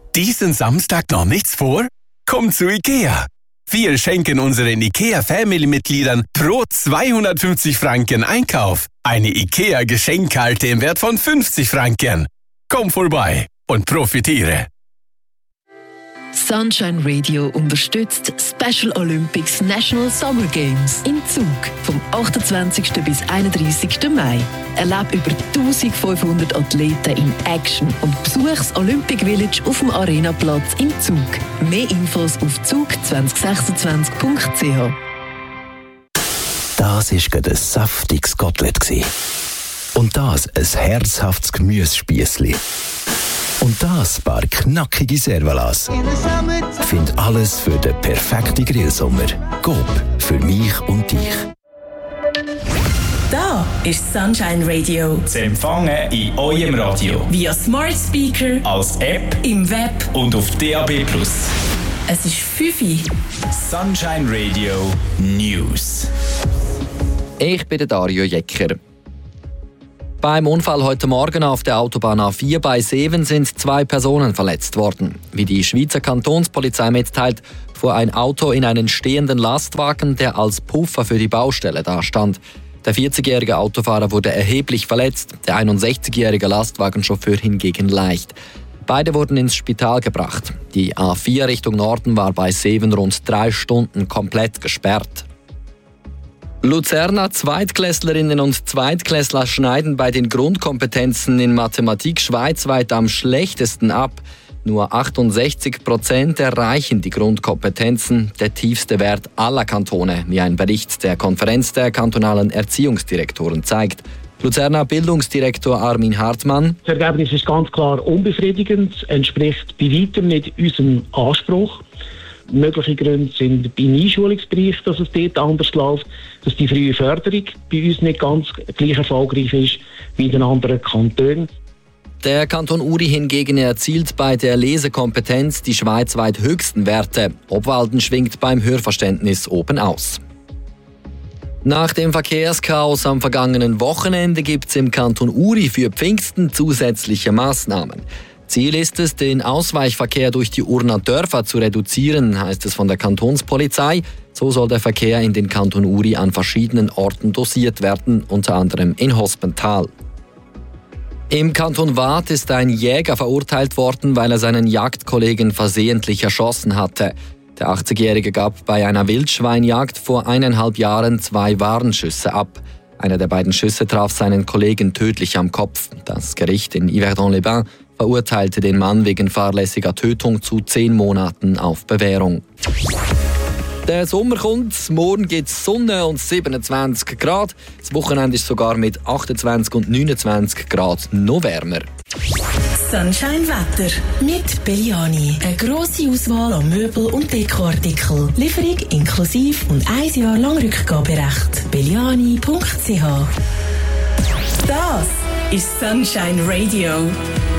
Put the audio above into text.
Diesen Samstag noch nichts vor? Komm zu IKEA. Wir schenken unseren IKEA-Family-Mitgliedern pro 250 Franken Einkauf eine IKEA-Geschenkkarte im Wert von 50 Franken. Komm vorbei und profitiere. Sunshine Radio unterstützt Special Olympics National Summer Games in Zug vom 28. bis 31. Mai. Erlebe über 1500 Athleten in Action und besuche das Olympic Village auf dem Arenaplatz in Zug. Mehr Infos auf zug2026.ch. Das war gerade ein saftiges Kotelett. Und das ein herzhaftes Gemüsespiessli. Und das ein paar knackige Servalas. Find alles für den perfekten Grillsommer. Coop, für mich und dich. Da ist Sunshine Radio. Zu empfangen in eurem Radio. Via Smart Speaker, als App, im Web und auf DAB+. Es ist 5 Uhr. Sunshine Radio News. Ich bin Dario Jecker. Beim Unfall heute Morgen auf der Autobahn A4 bei Seven sind 2 Personen verletzt worden. Wie die Schweizer Kantonspolizei mitteilt, fuhr ein Auto in einen stehenden Lastwagen, der als Puffer für die Baustelle dastand. Der 40-jährige Autofahrer wurde erheblich verletzt, der 61-jährige Lastwagenchauffeur hingegen leicht. Beide wurden ins Spital gebracht. Die A4 Richtung Norden war bei Seven rund 3 Stunden komplett gesperrt. Luzerner Zweitklässlerinnen und Zweitklässler schneiden bei den Grundkompetenzen in Mathematik schweizweit am schlechtesten ab. Nur 68% erreichen die Grundkompetenzen, der tiefste Wert aller Kantone, wie ein Bericht der Konferenz der kantonalen Erziehungsdirektoren zeigt. Luzerner Bildungsdirektor Armin Hartmann. Das Ergebnis ist ganz klar unbefriedigend, entspricht bei weitem nicht unserem Anspruch. Mögliche Gründe sind beim Einschulungsbereich, dass es dort anders läuft, dass die frühe Förderung bei uns nicht ganz gleich erfolgreich ist wie in den anderen Kantonen. Der Kanton Uri hingegen erzielt bei der Lesekompetenz die schweizweit höchsten Werte. Obwalden schwingt beim Hörverständnis oben aus. Nach dem Verkehrschaos am vergangenen Wochenende gibt es im Kanton Uri für Pfingsten zusätzliche Maßnahmen. Ziel ist es, den Ausweichverkehr durch die Urner Dörfer zu reduzieren, heißt es von der Kantonspolizei. So soll der Verkehr in den Kanton Uri an verschiedenen Orten dosiert werden, unter anderem in Hospental. Im Kanton Waadt ist ein Jäger verurteilt worden, weil er seinen Jagdkollegen versehentlich erschossen hatte. Der 80-Jährige gab bei einer Wildschweinjagd vor 1,5 Jahren 2 Warnschüsse ab. Einer der beiden Schüsse traf seinen Kollegen tödlich am Kopf. Das Gericht in Yverdon-les-Bains verurteilte den Mann wegen fahrlässiger Tötung zu 10 Monaten auf Bewährung. Der Sommer kommt, morgen gibt es Sonne und 27 Grad. Das Wochenende ist sogar mit 28 und 29 Grad noch wärmer. Sunshine Wetter mit Belliani. Eine grosse Auswahl an Möbel- und Dekoartikeln. Lieferung inklusive und 1 Jahr lang Rückgaberecht. Belliani.ch. Das ist Sunshine Radio.